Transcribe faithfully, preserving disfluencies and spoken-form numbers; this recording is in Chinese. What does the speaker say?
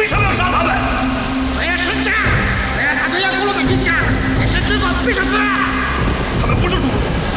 为什么要杀他们？ 我要生战，我要他这样过了本地下，先生之子必须死。 他们不是主公，